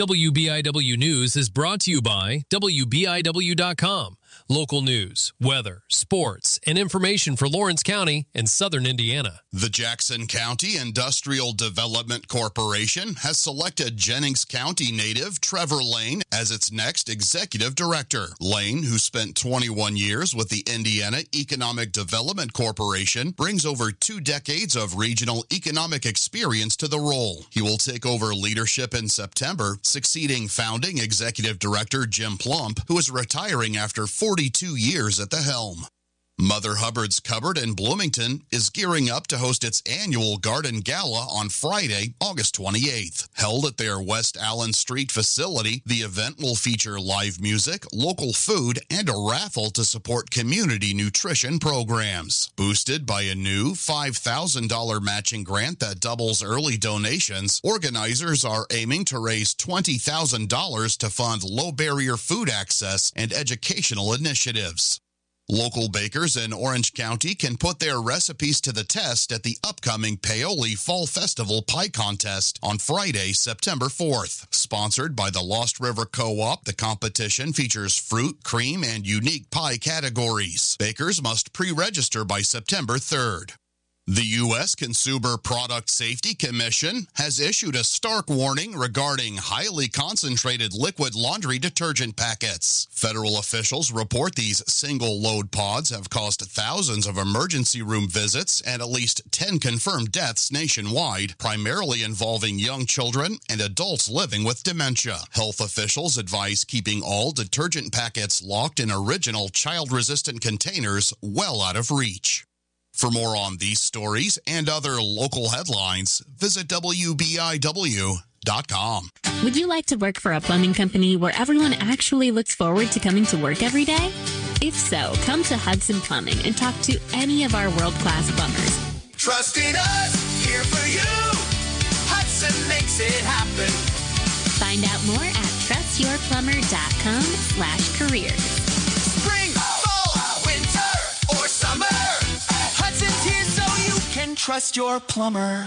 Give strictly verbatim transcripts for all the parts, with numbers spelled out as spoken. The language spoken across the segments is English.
W B I W News is brought to you by W B I W dot com. Local news, weather, sports, and information for Lawrence County and Southern Indiana. The Jackson County Industrial Development Corporation has selected Jennings County native Trevor Lane as its next executive director. Lane, who spent twenty-one years with the Indiana Economic Development Corporation, brings over two decades of regional economic experience to the role. He will take over leadership in September, succeeding founding executive director Jim Plump, who is retiring after forty-two years at the helm. Mother Hubbard's Cupboard in Bloomington is gearing up to host its annual Garden Gala on Friday, August twenty-eighth. Held at their West Allen Street facility, the event will feature live music, local food, and a raffle to support community nutrition programs. Boosted by a new five thousand dollars matching grant that doubles early donations, organizers are aiming to raise twenty thousand dollars to fund low-barrier food access and educational initiatives. Local bakers in Orange County can put their recipes to the test at the upcoming Paoli Fall Festival Pie Contest on Friday, September fourth. Sponsored by the Lost River Co-op, the competition features fruit, cream, and unique pie categories. Bakers must pre-register by September third. The U S Consumer Product Safety Commission has issued a stark warning regarding highly concentrated liquid laundry detergent packets. Federal officials report these single-load pods have caused thousands of emergency room visits and at least ten confirmed deaths nationwide, primarily involving young children and adults living with dementia. Health officials advise keeping all detergent packets locked in original child-resistant containers well out of reach. For more on these stories and other local headlines, visit W B I W dot com. Would you like to work for a plumbing company where everyone actually looks forward to coming to work every day? If so, come to Hudson Plumbing and talk to any of our world-class plumbers. Trust in us, here for you. Hudson makes it happen. Find out more at trust your plumber dot com slash careers. Spring, fall, winter, or summer. Hudson's here so you can trust your plumber.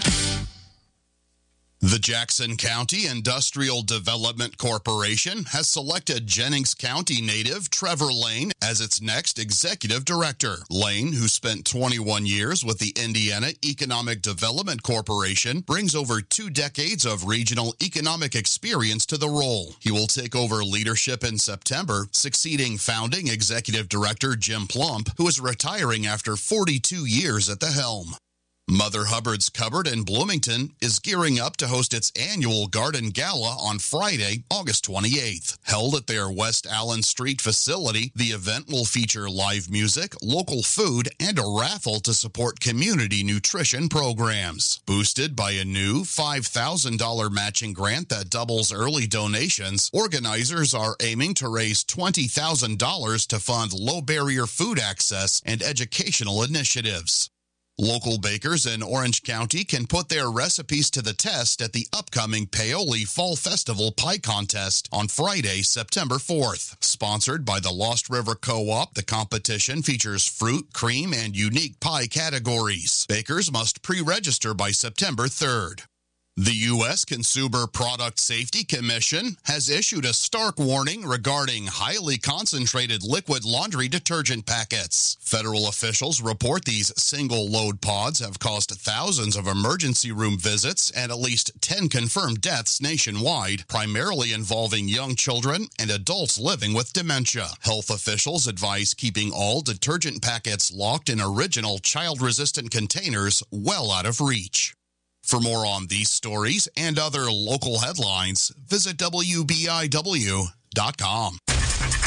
The Jackson County Industrial Development Corporation has selected Jennings County native Trevor Lane as its next executive director. Lane, who spent twenty-one years with the Indiana Economic Development Corporation, brings over two decades of regional economic experience to the role. He will take over leadership in September, succeeding founding executive director Jim Plump, who is retiring after forty-two years at the helm. Mother Hubbard's Cupboard in Bloomington is gearing up to host its annual Garden Gala on Friday, August twenty-eighth. Held at their West Allen Street facility, the event will feature live music, local food, and a raffle to support community nutrition programs. Boosted by a new five thousand dollars matching grant that doubles early donations, organizers are aiming to raise twenty thousand dollars to fund low-barrier food access and educational initiatives. Local bakers in Orange County can put their recipes to the test at the upcoming Paoli Fall Festival Pie Contest on Friday, September fourth. Sponsored by the Lost River Co-op, the competition features fruit, cream, and unique pie categories. Bakers must pre-register by September third. The U S Consumer Product Safety Commission has issued a stark warning regarding highly concentrated liquid laundry detergent packets. Federal officials report these single-load pods have caused thousands of emergency room visits and at least ten confirmed deaths nationwide, primarily involving young children and adults living with dementia. Health officials advise keeping all detergent packets locked in original child-resistant containers well out of reach. For more on these stories and other local headlines, visit W B I W dot com.